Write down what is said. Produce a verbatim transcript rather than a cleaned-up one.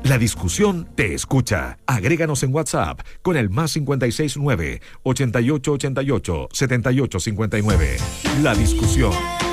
La discusión te escucha. Agréganos en WhatsApp con el más cincuenta y seis nueve, ochenta y ocho ochenta y ocho, setenta y ocho cincuenta y nueve. La discusión.